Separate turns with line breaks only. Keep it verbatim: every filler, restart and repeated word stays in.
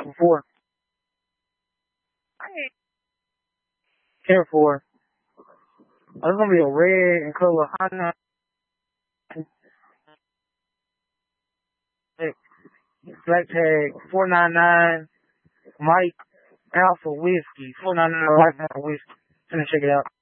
before. ten four. Oh, it's gonna be a red and color Honda. Black tag four nine nine Mike Alpha Whiskey. four nine nine Mike Alpha Whiskey. Gonna check it out.